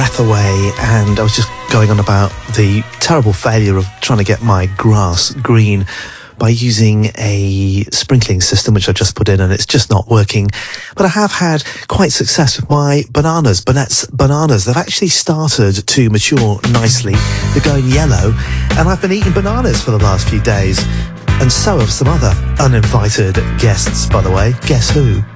breath away, and I was just going on about the terrible failure of trying to get my grass green by using a sprinkling system, which I just put in, and it's just not working. But I have had quite success with my bananas. Burnett's bananas, they've actually started to mature nicely. They're going yellow, and I've been eating bananas for the last few days. And so have some other uninvited guests, by the way. Guess who?